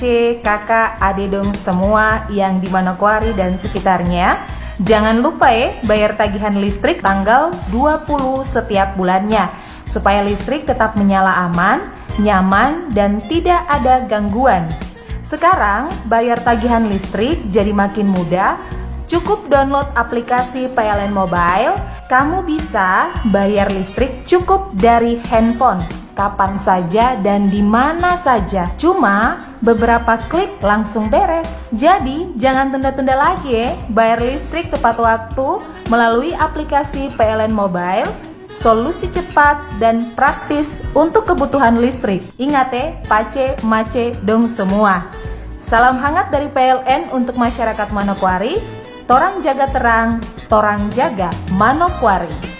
kakak, adik dong semua yang di Manokwari dan sekitarnya. Jangan lupa bayar tagihan listrik tanggal 20 setiap bulannya supaya listrik tetap menyala aman, nyaman, dan tidak ada gangguan. Sekarang bayar tagihan listrik jadi makin mudah. Cukup download aplikasi PLN Mobile. Kamu bisa bayar listrik cukup dari handphone, kapan saja dan di mana saja. Cuma beberapa klik langsung beres. Jadi jangan tunda-tunda lagi bayar listrik tepat waktu melalui aplikasi PLN Mobile. Solusi cepat dan praktis untuk kebutuhan listrik. Ingat pace, mace, dong semua. Salam hangat dari PLN untuk masyarakat Manokwari. Torang jaga terang, torang jaga Manokwari.